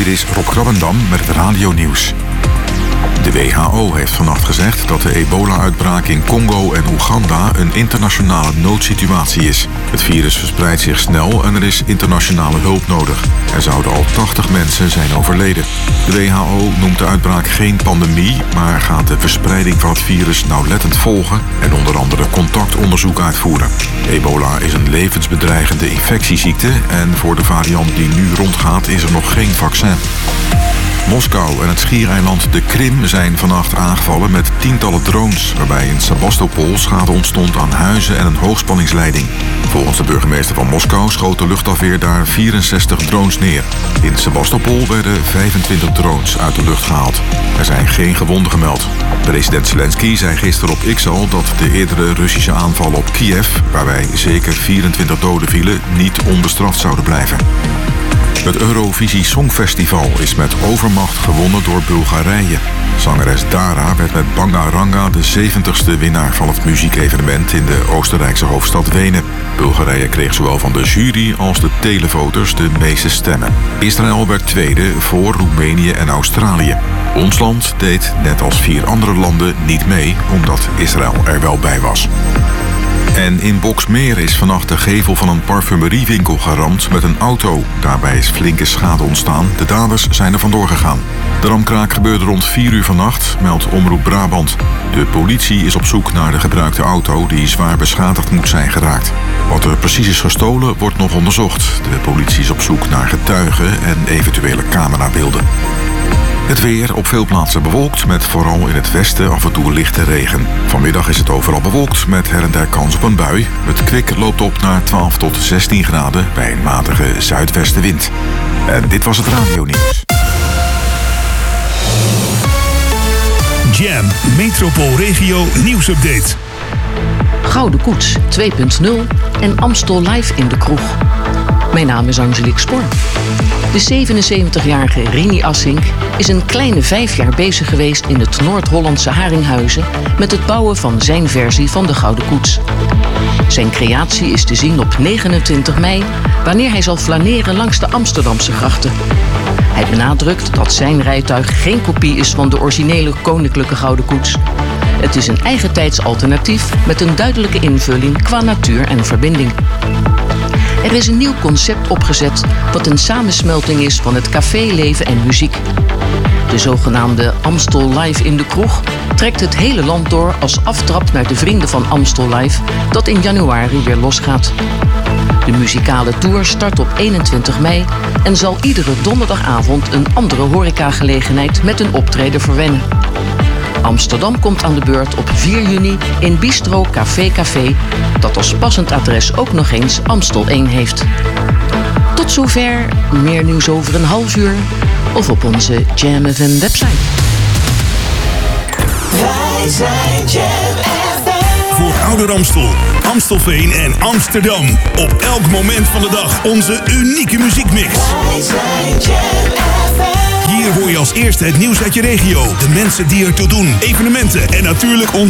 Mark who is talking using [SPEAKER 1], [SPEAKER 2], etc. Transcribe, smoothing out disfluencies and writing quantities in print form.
[SPEAKER 1] Dit is Rob Krabbendam met het radionieuws. De WHO heeft vannacht gezegd dat de ebola-uitbraak in Congo en Oeganda een internationale noodsituatie is. Het virus verspreidt zich snel en er is internationale hulp nodig. Er zouden al 80 mensen zijn overleden. De WHO noemt de uitbraak geen pandemie, maar gaat de verspreiding van het virus nauwlettend volgen en onder andere contactonderzoek uitvoeren. Ebola is een levensbedreigende infectieziekte en voor de variant die nu rondgaat is er nog geen vaccin. Moskou en het schiereiland de Krim zijn vannacht aangevallen met tientallen drones, waarbij in Sebastopol schade ontstond aan huizen en een hoogspanningsleiding. Volgens de burgemeester van Moskou schoot de luchtafweer daar 64 drones neer. In Sebastopol werden 25 drones uit de lucht gehaald. Er zijn geen gewonden gemeld. President Zelensky zei gisteren op X al dat de eerdere Russische aanvallen op Kiev, waarbij zeker 24 doden vielen, niet onbestraft zouden blijven. Het Eurovisie Songfestival is met overmacht gewonnen door Bulgarije. Zangeres Dara werd met Banga Ranga de 70ste winnaar van het muziekevenement in de Oostenrijkse hoofdstad Wenen. Bulgarije kreeg zowel van de jury als de televoters de meeste stemmen. Israël werd tweede voor Roemenië en Australië. Ons land deed, net als 4 andere landen, niet mee, omdat Israël er wel bij was. En in Boxmeer is vannacht de gevel van een parfumeriewinkel geramd met een auto. Daarbij is flinke schade ontstaan. De daders zijn er vandoor gegaan. De ramkraak gebeurde rond 4 uur vannacht, meldt Omroep Brabant. De politie is op zoek naar de gebruikte auto die zwaar beschadigd moet zijn geraakt. Wat er precies is gestolen wordt nog onderzocht. De politie is op zoek naar getuigen en eventuele camerabeelden. Het weer op veel plaatsen bewolkt, met vooral in het westen af en toe lichte regen. Vanmiddag is het overal bewolkt, met her en der kans op een bui. Het kwik loopt op naar 12 tot 16 graden bij een matige zuidwestenwind. En dit was het radionieuws.
[SPEAKER 2] Jam, Metropoolregio nieuwsupdate.
[SPEAKER 3] Gouden Koets 2.0 en Amstel Live in de kroeg. Mijn naam is Angelique Spoor. De 77-jarige Rini Assink is een kleine 5 jaar bezig geweest in het Noord-Hollandse Haringhuizen met het bouwen van zijn versie van de Gouden Koets. Zijn creatie is te zien op 29 mei, wanneer hij zal flaneren langs de Amsterdamse grachten. Hij benadrukt dat zijn rijtuig geen kopie is van de originele koninklijke Gouden Koets. Het is een eigentijds alternatief met een duidelijke invulling qua natuur en verbinding. Er is een nieuw concept opgezet wat een samensmelting is van het caféleven en muziek. De zogenaamde Amstel Live in de kroeg trekt het hele land door als aftrap naar de Vrienden van Amstel Live, dat in januari weer losgaat. De muzikale tour start op 21 mei en zal iedere donderdagavond een andere horecagelegenheid met een optreden verwennen. Amsterdam komt aan de beurt op 4 juni in Bistro Café, dat als passend adres ook nog eens Amstel 1 heeft. Tot zover, meer nieuws over een half uur of op onze Jam FM website.
[SPEAKER 4] Wij zijn Jam FM.
[SPEAKER 2] Voor Ouder Amstel, Amstelveen en Amsterdam. Op elk moment van de dag onze unieke muziekmix.
[SPEAKER 4] Wij zijn Jam FM.
[SPEAKER 2] Hier hoor je als eerste het nieuws uit je regio, de mensen die ertoe doen, evenementen en natuurlijk ons